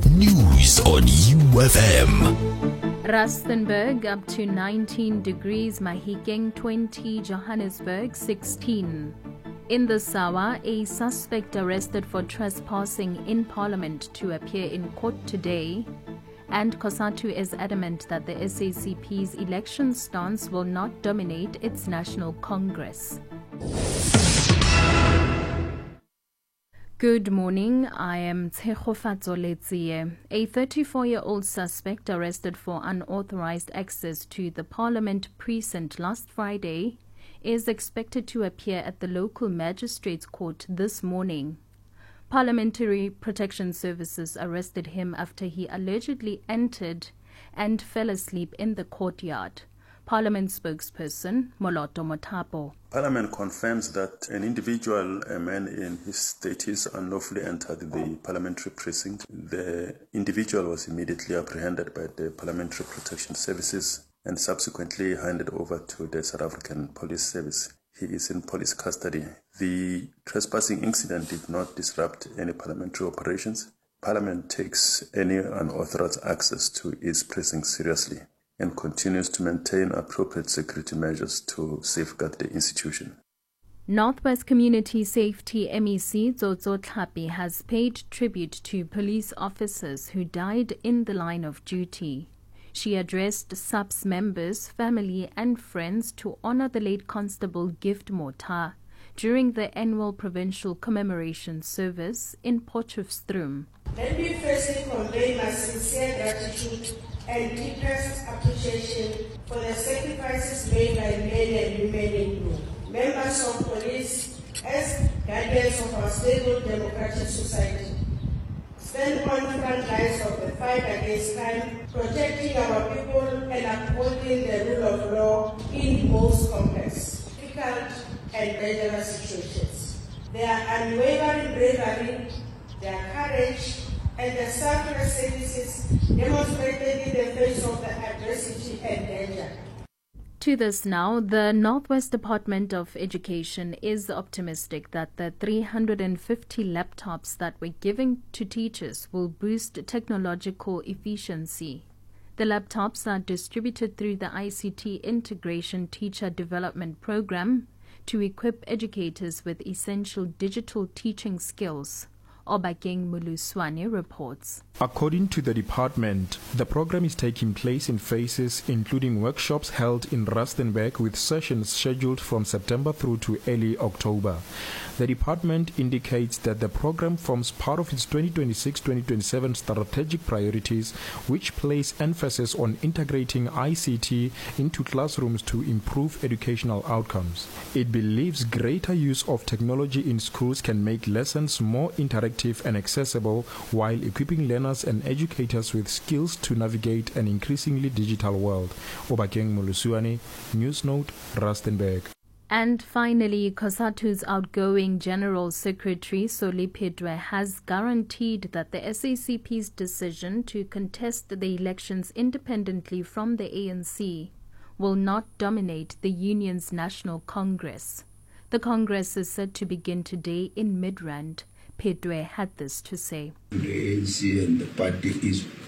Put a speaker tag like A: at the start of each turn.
A: News on UFM.
B: Rustenburg up to 19 degrees, Mahikeng 20, Johannesburg 16. In the Sawa, a suspect arrested for trespassing in Parliament to appear in court today. And COSATU is adamant that the SACP's election stance will not dominate its National Congress. Good morning, I am Tshegofatso Letsie. A 34-year-old suspect arrested for unauthorized access to the Parliament precinct last Friday is expected to appear at the local magistrates' court this morning. Parliamentary Protection Services arrested him after he allegedly entered and fell asleep in the courtyard. Parliament spokesperson Moloto Mothapo.
C: Parliament confirms that an individual, a man in his 30s, unlawfully entered the parliamentary precinct. The individual was immediately apprehended by the Parliamentary Protection Services and subsequently handed over to the South African Police Service. He is in police custody. The trespassing incident did not disrupt any parliamentary operations. Parliament takes any unauthorized access to its precinct seriously and continues to maintain appropriate security measures to safeguard the institution.
B: Northwest Community Safety MEC Tsotso Tlhapi has paid tribute to police officers who died in the line of duty. She addressed SAPS members, family and friends to honor the late Constable Gift Motha during the annual provincial commemoration service in Potchefstroom.
D: Let me firstly convey my sincere gratitude and deepest appreciation for the sacrifices made by men and women in blue, members of police, as guardians of our stable democratic society. Stand on the front lines of the fight against crime, protecting our people and upholding the rule of law in most complex, difficult and dangerous situations. Their unwavering bravery, their courage, and the selfless services demonstrated in the face of the adversity and danger.
B: To this now, the Northwest Department of Education is optimistic that the 350 laptops that were given to teachers will boost technological efficiency. The laptops are distributed through the ICT Integration Teacher Development Program to equip educators with essential digital teaching skills. Obakeng Muluswane reports.
E: According to the department, the program is taking place in phases, including workshops held in Rustenburg with sessions scheduled from September through to early October. The department indicates that the program forms part of its 2026-2027 strategic priorities, which place emphasis on integrating ICT into classrooms to improve educational outcomes. It believes greater use of technology in schools can make lessons more interactive and accessible while equipping learners and educators with skills to navigate an increasingly digital world. Obakeng Mulusuane, News Note, Rustenburg.
B: And finally, COSATU's outgoing General Secretary Soli Phidwe has guaranteed that the SACP's decision to contest the elections independently from the ANC will not dominate the union's National Congress. The Congress is set to begin today in Midrand. Phidwe had this to say.
F: The ANC and the party is